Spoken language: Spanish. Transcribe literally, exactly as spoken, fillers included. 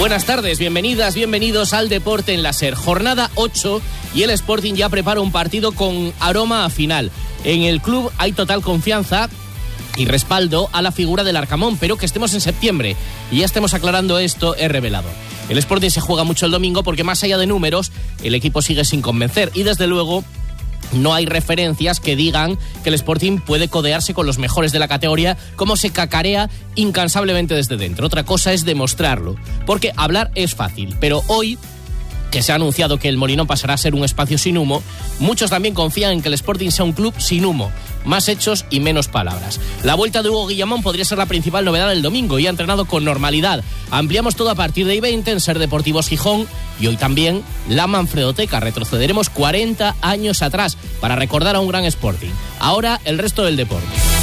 Buenas tardes, bienvenidas, bienvenidos al Deporte en la SER. Jornada ocho y el Sporting ya prepara un partido con aroma a final. En el club hay total confianza y respaldo a la figura del Arcamón, pero que estemos en septiembre y ya estemos aclarando esto es revelador. El Sporting se juega mucho el domingo porque más allá de números, el equipo sigue sin convencer y desde luego no hay referencias que digan que el Sporting puede codearse con los mejores de la categoría como se cacarea incansablemente desde dentro. Otra cosa es demostrarlo, porque hablar es fácil, pero hoy que se ha anunciado que el Molinón pasará a ser un espacio sin humo, muchos también confían en que el Sporting sea un club sin humo, más hechos y menos palabras. La vuelta de Hugo Guillamón podría ser la principal novedad del domingo y ha entrenado con normalidad. Ampliamos todo a partir de I veinte en SER Deportivos Gijón y hoy también la Manfredoteca. Retrocederemos cuarenta años atrás para recordar a un gran Sporting. Ahora el resto del deporte.